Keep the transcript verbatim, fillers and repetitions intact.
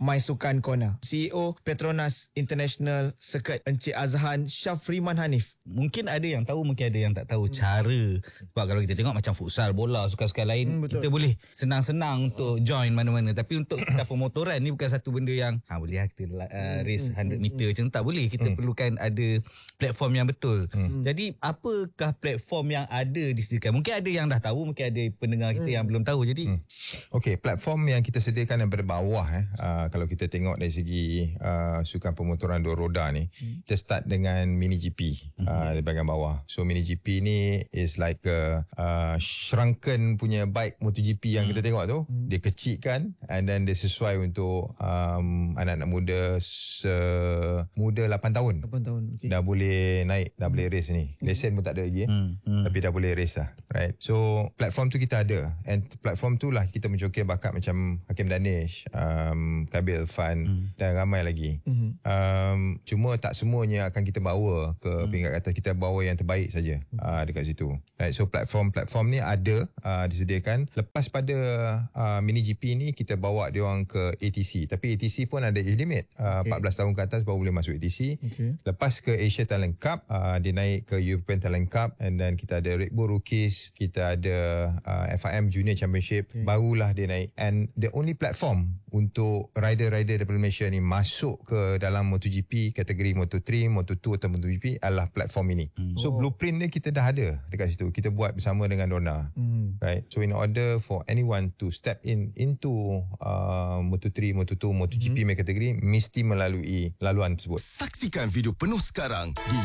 My Sukan Corner. C E O Petronas International Circuit, Encik Azhan Syafriman Hanif. Mungkin ada yang tahu, mungkin ada yang tak tahu hmm. cara. Sebab kalau kita tengok macam futsal, bola, sukan-sukan lain, hmm, kita boleh senang-senang untuk join mana-mana. Tapi untuk kita pemotoran ni bukan satu benda yang ha, boleh kita uh, race one hundred meter macam tu, tak boleh. Kita hmm. perlukan ada platform yang betul. Hmm. Jadi apakah platform yang ada disediakan? Mungkin ada yang dah tahu, mungkin ada pendengar kita hmm. yang belum tahu. Jadi hmm. Okey, platform yang kita sediakan daripada bawah eh uh, kalau kita tengok dari segi uh, sukan pemotoran dua roda ni, hmm. kita start dengan mini G P hmm. uh, di bahagian bawah. So mini G P ni is like a uh, shrunken punya bike MotoGP yang hmm. kita tengok tu. Hmm. Dia kecilkan and then dia sesuai untuk um, anak-anak muda semuda lapan tahun. lapan tahun. Okay. Dah boleh naik, dah hmm. boleh race ni. Lesen pun tak ada lagi eh. Hmm. Hmm. Tapi dah boleh race lah. Right. So platform tu kita ada, and platform tu lah kita mencokir bakat macam Hakim Danish, um, Kabil Fan hmm. dan ramai lagi. Hmm. Um, cuma tak semuanya akan kita bawa ke hmm. peringkat atas. Kita bawa yang terbaik saja hmm. uh, dekat situ. Right. So platform-platform ni ada uh, disediakan. Lepas pada uh, mini G P ni kita bawa dia orang ke A T C. Tapi A T C pun ada age limit. Uh, okay. empat belas tahun ke atas baru boleh masuk A T C. Okay. Lepas ke Asia Talent Cup, uh, dia naik ke European Talent Cup, and then kita ada Red Bull Rookies, kita ada uh, F I M Junior Championship. Okay. Barulah dia naik. And the only platform untuk rider-rider daripada Malaysia ni masuk ke dalam MotoGP, kategori Moto three, Moto two atau MotoGP adalah platform ini. Hmm. So oh. blueprint dia kita dah ada dekat situ. Kita buat bersama dengan Dorna. Hmm. Right. So in order for anyone to step in into uh, Moto three, Moto two, MotoGP hmm. kategori, mesti melalui laluan tersebut. Saksikan video penuh sekarang di